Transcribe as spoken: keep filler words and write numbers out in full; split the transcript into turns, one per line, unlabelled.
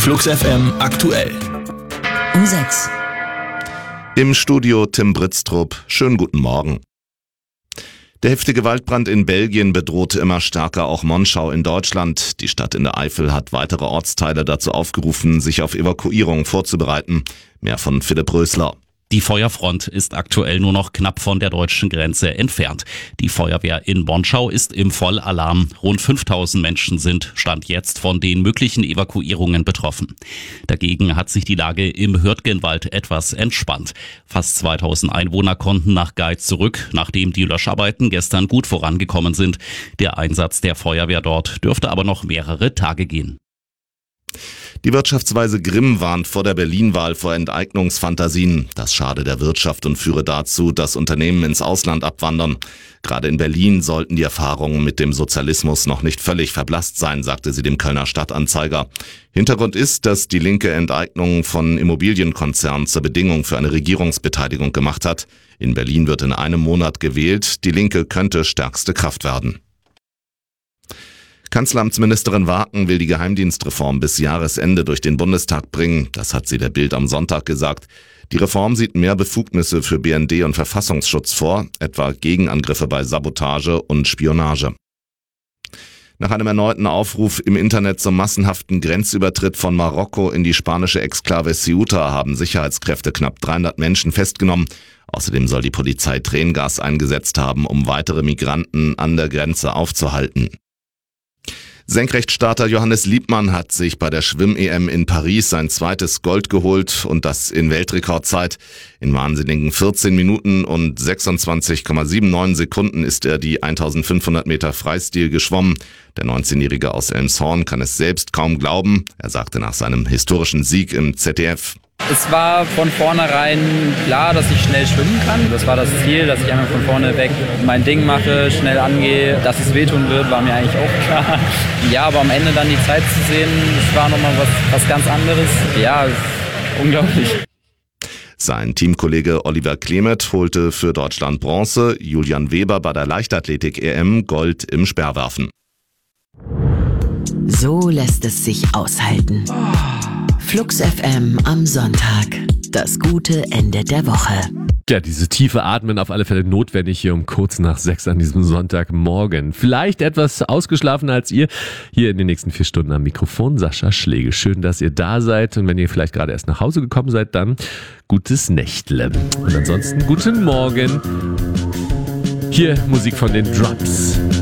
Flux F M aktuell.
Um sechs.
Im Studio Tim Britztrup. Schönen guten Morgen. Der heftige Waldbrand in Belgien bedroht immer stärker auch Monschau in Deutschland. Die Stadt in der Eifel hat weitere Ortsteile dazu aufgerufen, sich auf Evakuierung vorzubereiten. Mehr von Philipp Rösler.
Die Feuerfront ist aktuell nur noch knapp von der deutschen Grenze entfernt. Die Feuerwehr in Monschau ist im Vollalarm. Rund fünftausend Menschen sind Stand jetzt von den möglichen Evakuierungen betroffen. Dagegen hat sich die Lage im Hürtgenwald etwas entspannt. Fast zweitausend Einwohner konnten nach Geiz zurück, nachdem die Löscharbeiten gestern gut vorangekommen sind. Der Einsatz der Feuerwehr dort dürfte aber noch mehrere Tage gehen.
Die Wirtschaftsweise Grimm warnt vor der Berlin-Wahl vor Enteignungsfantasien. Das schade der Wirtschaft und führe dazu, dass Unternehmen ins Ausland abwandern. Gerade in Berlin sollten die Erfahrungen mit dem Sozialismus noch nicht völlig verblasst sein, sagte sie dem Kölner Stadtanzeiger. Hintergrund ist, dass die Linke Enteignungen von Immobilienkonzernen zur Bedingung für eine Regierungsbeteiligung gemacht hat. In Berlin wird in einem Monat gewählt. Die Linke könnte stärkste Kraft werden. Kanzleramtsministerin Waken will die Geheimdienstreform bis Jahresende durch den Bundestag bringen. Das hat sie der Bild am Sonntag gesagt. Die Reform sieht mehr Befugnisse für B N D und Verfassungsschutz vor, etwa Gegenangriffe bei Sabotage und Spionage. Nach einem erneuten Aufruf im Internet zum massenhaften Grenzübertritt von Marokko in die spanische Exklave Ceuta haben Sicherheitskräfte knapp dreihundert Menschen festgenommen. Außerdem soll die Polizei Tränengas eingesetzt haben, um weitere Migranten an der Grenze aufzuhalten. Senkrechtstarter Johannes Liebmann hat sich bei der Schwimm-E M in Paris sein zweites Gold geholt und das in Weltrekordzeit. In wahnsinnigen vierzehn Minuten und sechsundzwanzig Komma neunundsiebzig Sekunden ist er die eintausendfünfhundert Meter Freistil geschwommen. Der neunzehnjährige aus Elmshorn kann es selbst kaum glauben. Er sagte nach seinem historischen Sieg im Z D F:
Es war von vornherein klar, dass ich schnell schwimmen kann. Das war das Ziel, dass ich einfach von vorne weg mein Ding mache, schnell angehe. Dass es wehtun wird, war mir eigentlich auch klar. Ja, aber am Ende dann die Zeit zu sehen, das war nochmal was, was ganz anderes. Ja, unglaublich.
Sein Teamkollege Oliver Klemet holte für Deutschland Bronze, Julian Weber bei der Leichtathletik-E M Gold im Speerwerfen.
So lässt es sich aushalten. Flux F M am Sonntag. Das gute Ende der Woche.
Ja, diese tiefe Atmen auf alle Fälle notwendig hier um kurz nach sechs an diesem Sonntagmorgen. Vielleicht etwas ausgeschlafener als ihr. Hier in den nächsten vier Stunden am Mikrofon Sascha Schlegel. Schön, dass ihr da seid. Und wenn ihr vielleicht gerade erst nach Hause gekommen seid, dann gutes Nächtle. Und ansonsten guten Morgen. Hier Musik von den Drops.